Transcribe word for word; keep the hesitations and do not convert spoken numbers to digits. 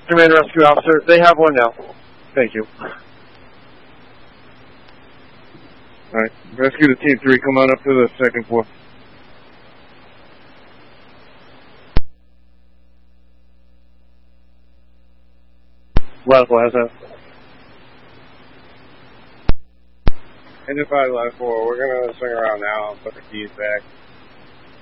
Command Rescue Officer, they have one now. Thank you. Alright, rescue to Team three, come on up to the second floor. Likewise, uh. Engine five, line four, we're gonna swing around now and put the keys back.